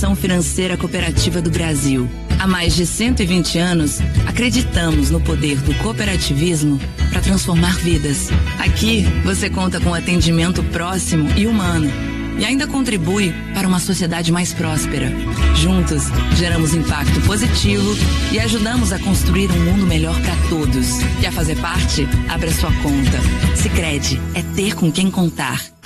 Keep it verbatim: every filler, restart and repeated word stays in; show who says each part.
Speaker 1: Associação Financeira Cooperativa do Brasil. Há mais de cento e vinte anos, acreditamos no poder do cooperativismo para transformar vidas. Aqui, você conta com atendimento próximo e humano e ainda contribui para uma sociedade mais próspera. Juntos, geramos impacto positivo e ajudamos a construir um mundo melhor para todos. Quer fazer parte? Abra sua conta. Sicredi é ter com quem contar.